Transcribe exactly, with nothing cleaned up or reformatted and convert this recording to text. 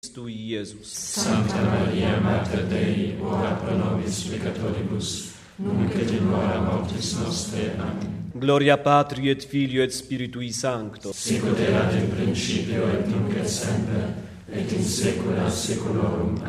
Christui Iesus. Sancta Maria, Mater Dei, ora pro nobis peccatoribus, nunc et in hora mortis nostre. Amen. Gloria Patri et Filio et Spiritui Sancto. Sicut erat in principio et nunc et semper, et in saecula saeculorum.